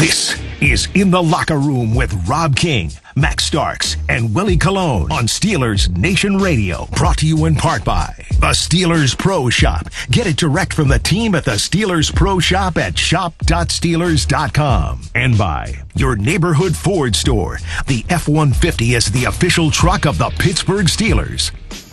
This is In the Locker Room with Rob King, Max Starks, and Willie Colon on Steelers Nation Radio. Brought to you in part by the Steelers Pro Shop. Get it direct from the team at the Steelers Pro Shop at shop.steelers.com. And by your neighborhood Ford store. The F-150 is the official truck of the Pittsburgh Steelers.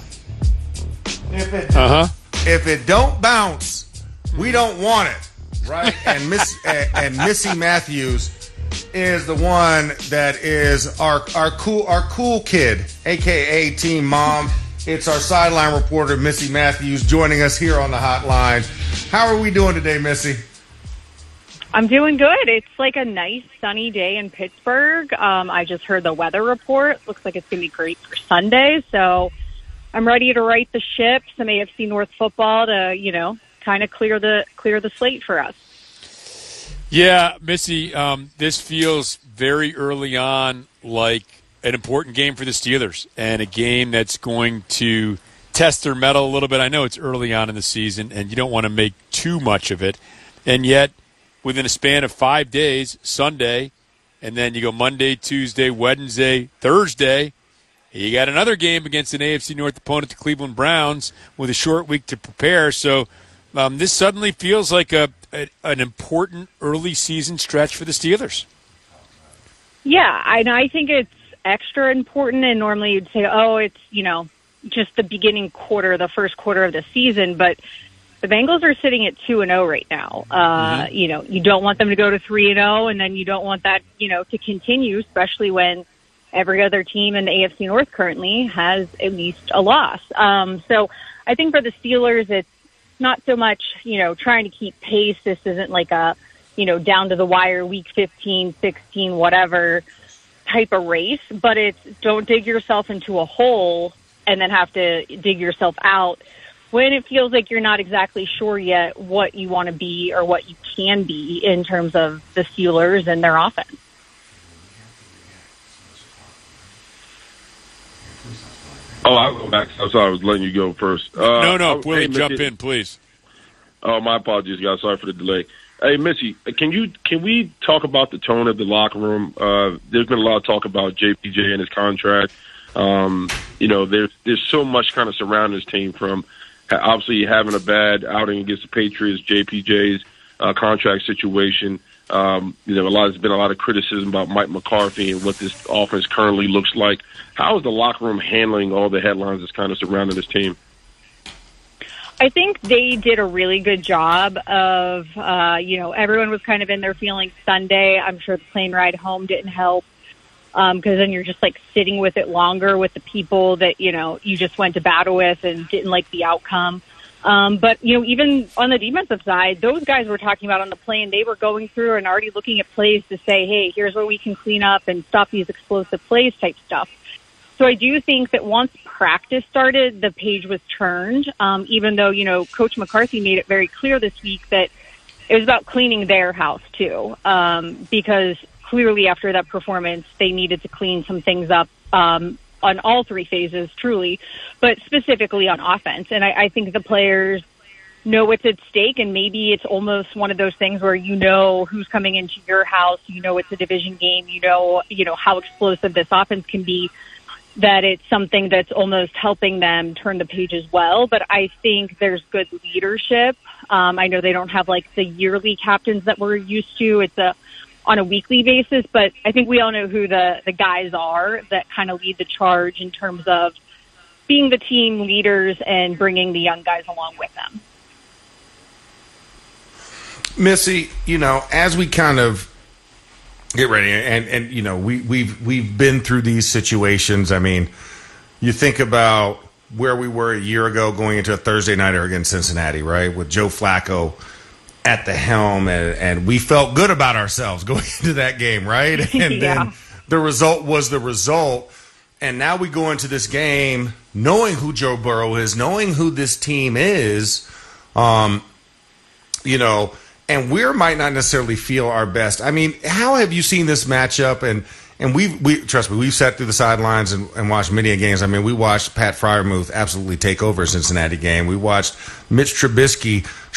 If it don't bounce, we don't want it. Right, and Missy Matthews is the one that is our cool kid, aka Team Mom. It's our sideline reporter, Missy Matthews, joining us here on the hotline. How are we doing today, Missy? I'm doing good. It's like a nice sunny day in Pittsburgh. I just heard the weather report. Looks like it's going to be great for Sunday. So I'm ready to right the ship, some AFC North football to, kind of clear the slate for us. Yeah, Missy, this feels very early on like an important game for the Steelers and a game that's going to test their mettle a little bit. I know it's early on in the season, and you don't want to make too much of it. And yet, within a span of 5 days, Sunday, and then you go Monday, Tuesday, Wednesday, Thursday, you got another game against an AFC North opponent, the Cleveland Browns, with a short week to prepare. So this suddenly feels like an important early season stretch for the Steelers. Yeah, I think it's extra important, and normally you'd say, it's, just the beginning quarter, the first quarter of the season, but the Bengals are sitting at 2-0 right now. You don't want them to go to 3-0, and then you don't want that, to continue, especially when every other team in the AFC North currently has at least a loss. So I think for the Steelers, it's not so much, trying to keep pace. This isn't like a, down to the wire week 15, 16, whatever type of race, but it's don't dig yourself into a hole and then have to dig yourself out when it feels like you're not exactly sure yet what you want to be or what you can be in terms of the Steelers and their offense. Oh, I'll go back. I'm sorry, I was letting you go first. No, Willie, jump in, please. Oh, my apologies, guys. Sorry for the delay. Hey, Missy, can we talk about the tone of the locker room? There's been a lot of talk about JPJ and his contract. There's so much kind of surrounding this team, from obviously having a bad outing against the Patriots, JPJ's contract situation. There's been a lot of criticism about Mike McCarthy and what this offense currently looks like. How is the locker room handling all the headlines that's kind of surrounding this team? I think they did a really good job of, everyone was kind of in their feelings Sunday. I'm sure the plane ride home didn't help because then you're just like sitting with it longer with the people that, you just went to battle with and didn't like the outcome. But, even on the defensive side, those guys were talking about on the plane, they were going through and already looking at plays to say, hey, here's where we can clean up and stop these explosive plays type stuff. So I do think that once practice started, the page was turned, even though, Coach McCarthy made it very clear this week that it was about cleaning their house too, because clearly after that performance, they needed to clean some things up on all three phases, truly, but specifically on offense. And I think the players know what's at stake, and maybe it's almost one of those things where who's coming into your house, it's a division game, how explosive this offense can be, that it's something that's almost helping them turn the page as well. But I think there's good leadership. I know they don't have like the yearly captains that we're used to. It's on a weekly basis, but I think we all know who the guys are that kind of lead the charge in terms of being the team leaders and bringing the young guys along with them. Missy, as we kind of get ready, and we've been through these situations. I mean, you think about where we were a year ago going into a Thursday nighter against Cincinnati, right, with Joe Flacco at the helm, and we felt good about ourselves going into that game, right? And then the result was the result. And now we go into this game knowing who Joe Burrow is, knowing who this team is, and we might not necessarily feel our best. I mean, how have you seen this matchup? And we trust me, we've sat through the sidelines and watched many games. I mean, we watched Pat Freiermuth absolutely take over a Cincinnati game. We watched Mitch Trubisky